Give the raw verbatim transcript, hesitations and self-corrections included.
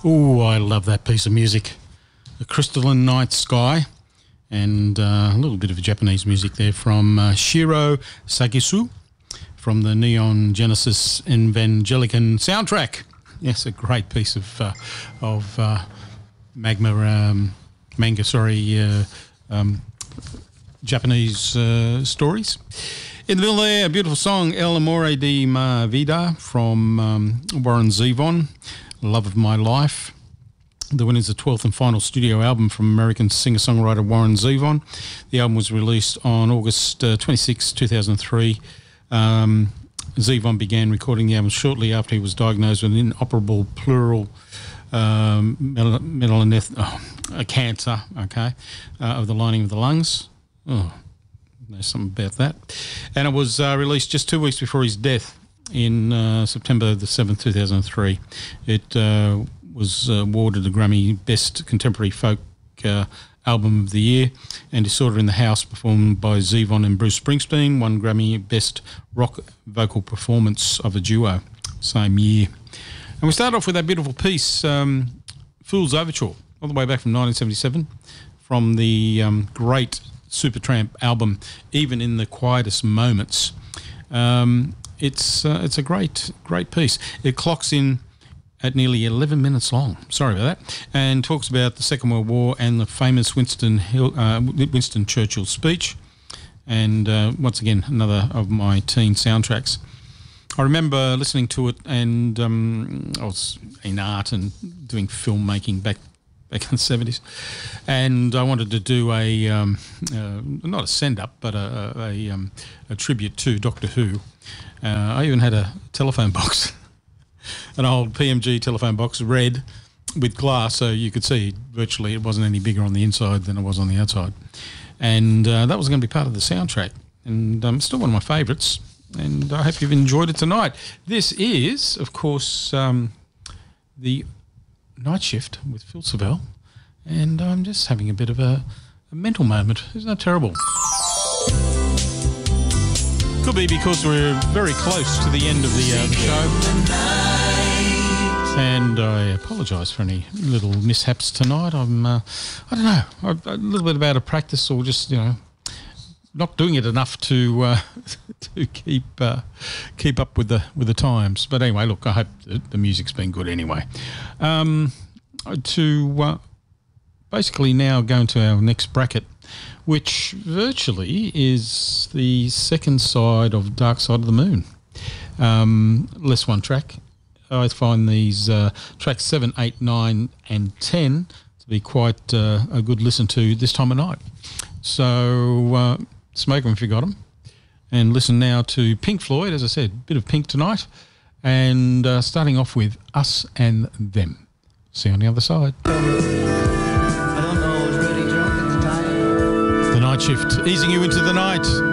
Oh, I love that piece of music. The Crystalline Night Sky, and uh, a little bit of Japanese music there from uh, Shiro Sagisu from the Neon Genesis Evangelion soundtrack. Yes, a great piece of uh, of uh, magma um, manga, sorry, uh, um, Japanese uh, stories. In the middle there, a beautiful song, El Amore di Ma Vida from um, Warren Zevon, Love of My Life. The winner is the twelfth and final studio album from American singer-songwriter Warren Zevon. The album was released on August uh, twenty-sixth, two thousand three. Um, Zevon began recording the album shortly after he was diagnosed with an inoperable pleural um, melaneth- oh, a cancer, okay, uh, of the lining of the lungs. Oh, there's something about that. And it was uh, released just two weeks before his death in uh, September the seventh, two thousand three. It uh, was awarded the Grammy Best Contemporary Folk uh, Album of the Year, and Disorder in the House, performed by Zevon and Bruce Springsteen, won Grammy Best Rock Vocal Performance of a Duo, same year. And we start off with that beautiful piece, um, Fool's Overture, all the way back from nineteen seventy-seven, from the um, great Supertramp album, Even in the Quietest Moments. Um, it's uh, it's a great, great piece. It clocks in at nearly eleven minutes long, sorry about that, and talks about the Second World War and the famous Winston Hill, uh, Winston Churchill speech, and uh, once again, another of my teen soundtracks. I remember listening to it, and um, I was in art and doing filmmaking back back in the seventies, and I wanted to do a, um, uh, not a send-up, but a, a, a, um, a tribute to Doctor Who. Uh, I even had a telephone box. An old P M G telephone box, red, with glass, so you could see virtually it wasn't any bigger on the inside than it was on the outside. And uh, that was going to be part of the soundtrack. And um, still one of my favourites. And I hope you've enjoyed it tonight. This is, of course, um, the Night Shift with Phil Savelle. And I'm just having a bit of a, a mental moment. Isn't that terrible? Could be because we're very close to the end of the, uh, the show. And I apologise for any little mishaps tonight. I'm, uh, I don't know, a little bit out of practice, or just, you know, not doing it enough to uh, to keep uh, keep up with the with the times. But anyway, look, I hope the, the music's been good anyway. Um, to uh, basically now go into our next bracket, which virtually is the second side of Dark Side of the Moon. Um, less one track. I find these uh, tracks seven, eight, nine and ten to be quite uh, a good listen to this time of night. So uh, smoke them if you got them. And listen now to Pink Floyd, as I said, a bit of Pink tonight. And uh, starting off with Us and Them. See you on the other side. The Night Shift, easing you into the night.